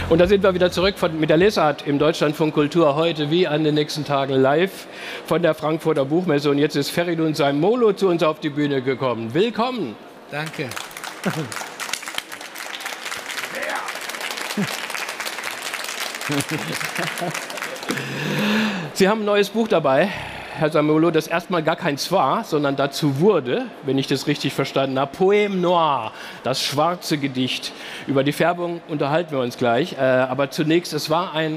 Und da sind wir wieder zurück mit der Lesart im Deutschlandfunk Kultur heute wie an den nächsten Tagen live von der Frankfurter Buchmesse. Und jetzt ist Feridun Zaimolo zu uns auf die Bühne gekommen. Willkommen. Danke. Sie haben ein neues Buch dabei, Herr Zaimolo, das erstmal gar keins war, sondern dazu wurde, wenn ich das richtig verstanden habe, Poème Noir, das schwarze Gedicht. Über die Färbung unterhalten wir uns gleich. Aber zunächst, es war ein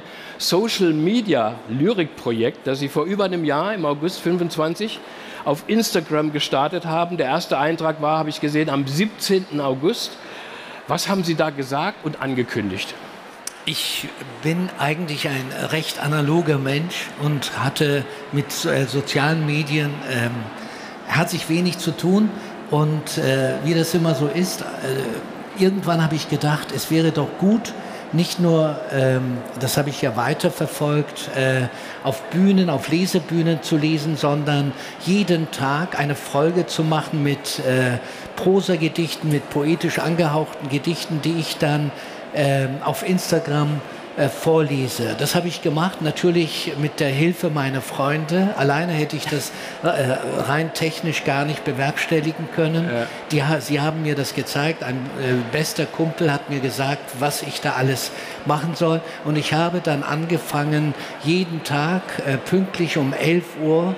Social-Media-Lyrikprojekt, das Sie vor über einem Jahr, im August 25, auf Instagram gestartet haben. Der erste Eintrag war, habe ich gesehen, am 17. August. Was haben Sie da gesagt und angekündigt? Ich bin eigentlich ein recht analoger Mensch und hatte mit sozialen Medien herzlich wenig zu tun. Und wie das immer so ist, irgendwann habe ich gedacht, es wäre doch gut, nicht nur, das habe ich ja weiterverfolgt, auf Bühnen, auf Lesebühnen zu lesen, sondern jeden Tag eine Folge zu machen mit Prosagedichten, mit poetisch angehauchten Gedichten, die ich dann auf Instagram vorlese. Das habe ich gemacht, natürlich mit der Hilfe meiner Freunde. Alleine hätte ich das rein technisch gar nicht bewerkstelligen können. Ja. Sie haben mir das gezeigt. Ein bester Kumpel hat mir gesagt, was ich da alles machen soll. Und ich habe dann angefangen, jeden Tag pünktlich um 11 Uhr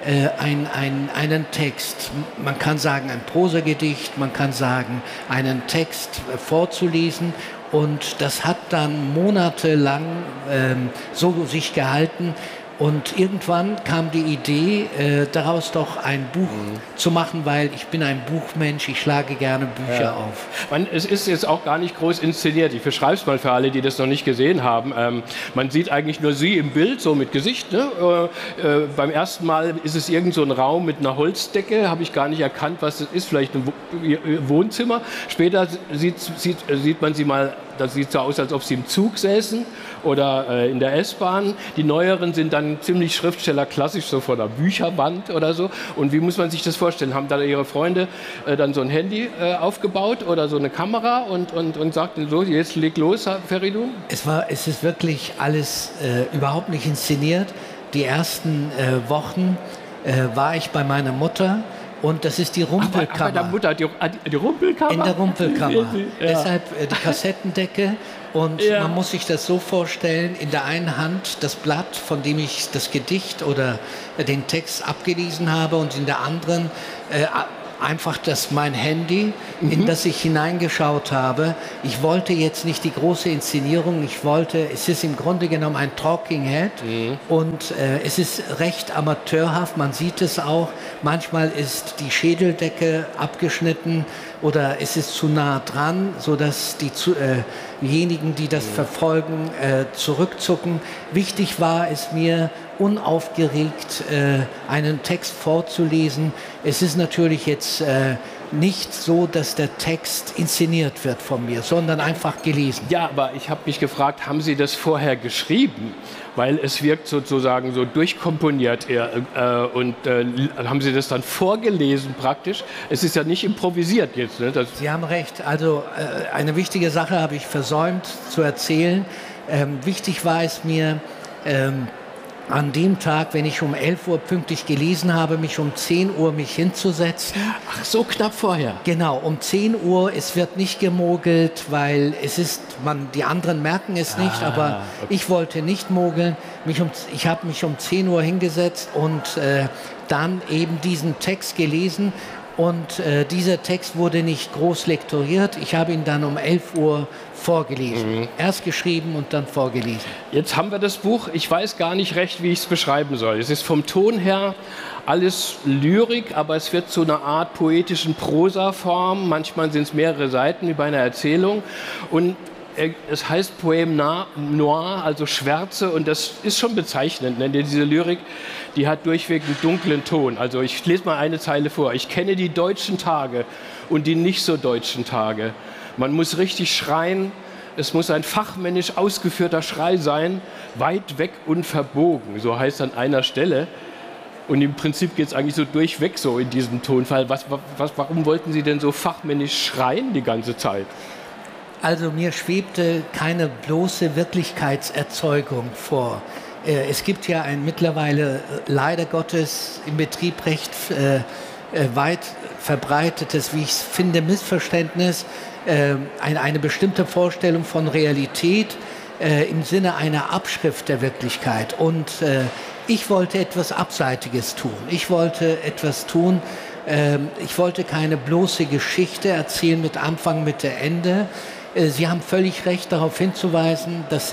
einen Text, man kann sagen ein Prosagedicht, man kann sagen einen Text vorzulesen. Und das hat dann monatelang so sich gehalten. Und irgendwann kam die Idee, daraus doch ein Buch zu machen, weil ich bin ein Buchmensch, ich schlage gerne Bücher auf. Es ist jetzt auch gar nicht groß inszeniert. Ich beschreibe es mal für alle, die das noch nicht gesehen haben. Man sieht eigentlich nur Sie im Bild, so mit Gesicht. Ne? Beim ersten Mal ist es irgend so ein Raum mit einer Holzdecke, habe ich gar nicht erkannt, was das ist, vielleicht ein Wohnzimmer. Später sieht man Sie mal, das sieht so aus, als ob Sie im Zug säßen oder in der S-Bahn. Die neueren sind dann ziemlich schriftstellerklassisch, so vor der Bücherwand oder so. Und wie muss man sich das vorstellen? Haben da Ihre Freunde dann so ein Handy aufgebaut oder so eine Kamera und sagten so, jetzt leg los, Feridun? Es ist wirklich alles überhaupt nicht inszeniert. Die ersten Wochen war ich bei meiner Mutter. Und das ist die Rumpelkammer. Bei der Mutter, die Rumpelkammer? In der Rumpelkammer. Ja. Deshalb die Kassettendecke. Und man muss sich das so vorstellen, in der einen Hand das Blatt, von dem ich das Gedicht oder den Text abgelesen habe, und in der anderen einfach mein Handy, in das ich hineingeschaut habe. Ich wollte jetzt nicht die große Inszenierung, es ist im Grunde genommen ein Talking Head und es ist recht amateurhaft, man sieht es auch. Manchmal ist die Schädeldecke abgeschnitten oder es ist zu nah dran, sodass diejenigen, die das verfolgen, zurückzucken. Wichtig war es mir, unaufgeregt einen Text vorzulesen. Es ist natürlich jetzt nicht so, dass der Text inszeniert wird von mir, sondern einfach gelesen. Ja, aber ich habe mich gefragt, haben Sie das vorher geschrieben? Weil es wirkt sozusagen so durchkomponiert. Haben Sie das dann vorgelesen praktisch? Es ist ja nicht improvisiert jetzt. Ne? Sie haben recht. Also eine wichtige Sache habe ich versäumt zu erzählen. Wichtig war es mir, an dem Tag, wenn ich um 11 Uhr pünktlich gelesen habe, mich um 10 Uhr hinzusetzen. Ach, so knapp vorher? Genau, um 10 Uhr. Es wird nicht gemogelt, weil die anderen merken es nicht, aber okay. Ich wollte nicht mogeln. Ich habe mich um 10 Uhr hingesetzt und dann eben diesen Text gelesen. Und dieser Text wurde nicht groß lektoriert. Ich habe ihn dann um 11 Uhr vorgelesen. Erst geschrieben und dann vorgelesen. Jetzt haben wir das Buch. Ich weiß gar nicht recht, wie ich es beschreiben soll. Es ist vom Ton her alles Lyrik, aber es wird zu einer Art poetischen Prosaform. Manchmal sind es mehrere Seiten, wie bei einer Erzählung. Und es heißt Poème Noir, also Schwärze, und das ist schon bezeichnend, denn diese Lyrik, die hat durchweg einen dunklen Ton. Also ich lese mal eine Zeile vor. Ich kenne die deutschen Tage und die nicht so deutschen Tage. Man muss richtig schreien, es muss ein fachmännisch ausgeführter Schrei sein, weit weg und verbogen, so heißt an einer Stelle. Und im Prinzip geht es eigentlich so durchweg so in diesem Tonfall. Warum wollten Sie denn so fachmännisch schreien die ganze Zeit? Also mir schwebte keine bloße Wirklichkeitserzeugung vor. Es gibt ja ein mittlerweile leider Gottes im Betrieb recht weit verbreitetes, wie ich finde, Missverständnis, eine bestimmte Vorstellung von Realität im Sinne einer Abschrift der Wirklichkeit. Und ich wollte etwas Abseitiges tun. Ich wollte etwas tun, ich wollte keine bloße Geschichte erzählen mit Anfang, Mitte, Ende. Sie haben völlig recht, darauf hinzuweisen, dass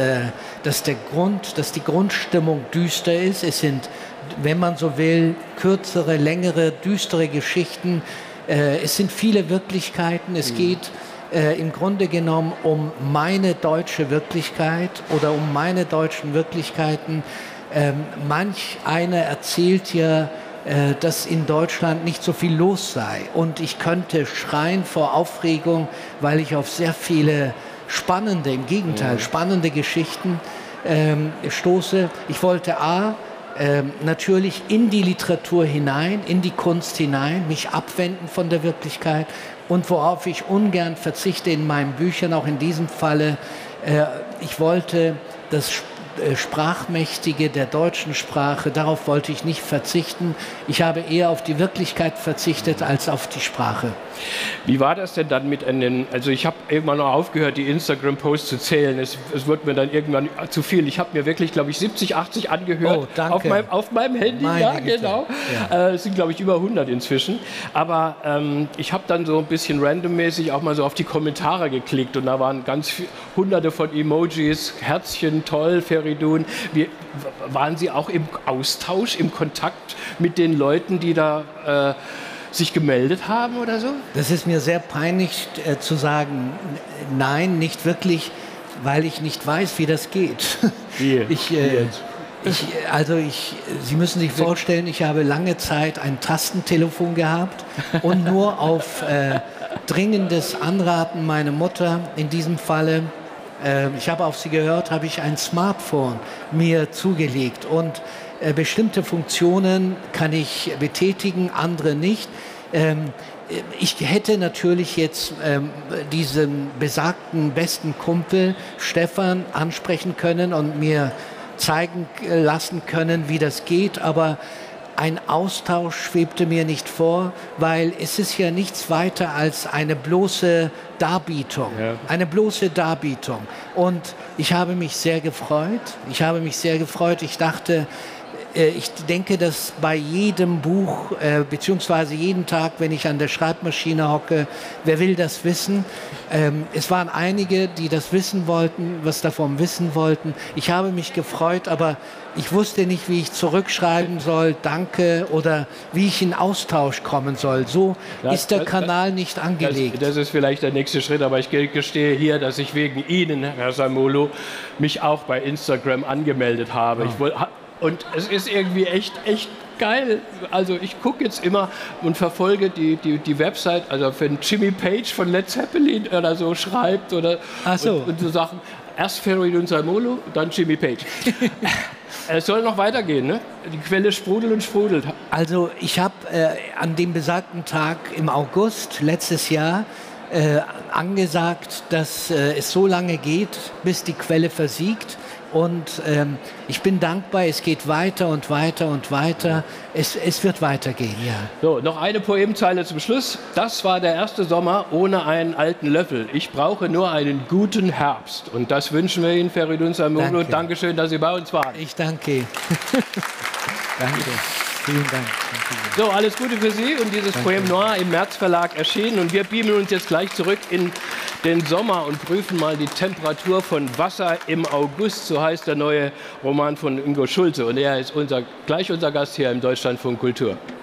die Grundstimmung düster ist. Es sind, wenn man so will, kürzere, längere, düstere Geschichten. Es sind viele Wirklichkeiten. Es geht im Grunde genommen um meine deutsche Wirklichkeit oder um meine deutschen Wirklichkeiten. Manch einer erzählt ja, dass in Deutschland nicht so viel los sei. Und ich könnte schreien vor Aufregung, weil ich auf sehr viele spannende, im Gegenteil, spannende Geschichten stoße. Ich wollte natürlich in die Literatur hinein, in die Kunst hinein, mich abwenden von der Wirklichkeit. Und worauf ich ungern verzichte in meinen Büchern, auch in diesem Falle, ich wollte das Sprachmächtige der deutschen Sprache, darauf wollte ich nicht verzichten. Ich habe eher auf die Wirklichkeit verzichtet als auf die Sprache. Wie war das denn dann also ich habe irgendwann noch aufgehört, die Instagram-Posts zu zählen. Es wird mir dann irgendwann zu viel. Ich habe mir wirklich, glaube ich, 70, 80 angehört. Oh, danke. Auf meinem Handy, ja, genau. Ja. Es sind, glaube ich, über 100 inzwischen. Aber ich habe dann so ein bisschen randommäßig auch mal so auf die Kommentare geklickt und da waren hunderte von Emojis, Herzchen, toll, Feridun. Waren Sie auch im Austausch, im Kontakt mit den Leuten, die da sich gemeldet haben oder so? Das ist mir sehr peinlich zu sagen, nein, nicht wirklich, weil ich nicht weiß, wie das geht. Wie? Sie müssen sich vorstellen, ich habe lange Zeit ein Tastentelefon gehabt und nur auf dringendes Anraten meiner Mutter, in diesem Falle, ich habe auf sie gehört, habe ich ein Smartphone mir zugelegt und bestimmte Funktionen kann ich betätigen, andere nicht. Ich hätte natürlich jetzt diesen besagten besten Kumpel Stefan ansprechen können und mir zeigen lassen können, wie das geht, aber ein Austausch schwebte mir nicht vor, weil es ist ja nichts weiter als eine bloße Darbietung. Ja. Eine bloße Darbietung. Und ich habe mich sehr gefreut. Ich dachte, ich denke, dass bei jedem Buch, beziehungsweise jeden Tag, wenn ich an der Schreibmaschine hocke, wer will das wissen? Es waren einige, die das wissen wollten, was davon wissen wollten. Ich habe mich gefreut, aber ich wusste nicht, wie ich zurückschreiben soll, danke, oder wie ich in Austausch kommen soll. So ist der Kanal nicht angelegt. Das ist vielleicht der nächste Schritt, aber ich gestehe hier, dass ich wegen Ihnen, Herr Sarmolo, mich auch bei Instagram angemeldet habe. Und es ist irgendwie echt geil. Also ich gucke jetzt immer und verfolge die Website, also wenn Jimmy Page von Led Zeppelin oder so schreibt und so Sachen. Erst Feridun Sarmolo, dann Jimmy Page. Es soll noch weitergehen, ne? Die Quelle sprudelt und sprudelt. Also ich habe an dem besagten Tag im August letztes Jahr angesagt, dass es so lange geht, bis die Quelle versiegt. Und ich bin dankbar, es geht weiter und weiter und weiter. Es wird weitergehen, ja. So, noch eine Poemzeile zum Schluss. Das war der erste Sommer ohne einen alten Löffel. Ich brauche nur einen guten Herbst. Und das wünschen wir Ihnen, Feridun Sarmolo. Dankeschön, dass Sie bei uns waren. Ich danke. Danke. Vielen Dank. So, alles Gute für Sie und dieses Poem Noir im März Verlag erschienen. Und wir beamen uns jetzt gleich zurück in den Sommer und prüfen mal die Temperatur von Wasser im August. So heißt der neue Roman von Ingo Schulze. Und er ist gleich unser Gast hier im Deutschlandfunk Kultur.